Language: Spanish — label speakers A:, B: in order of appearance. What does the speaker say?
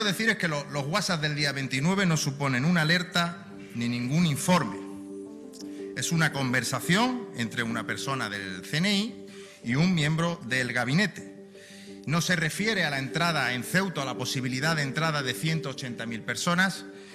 A: decir es que los WhatsApp del día 29 no suponen una alerta ni ningún informe. Es una conversación entre una persona del CNI y un miembro del gabinete. No se refiere a la entrada en Ceuta, a la posibilidad de entrada de 180.000 personas,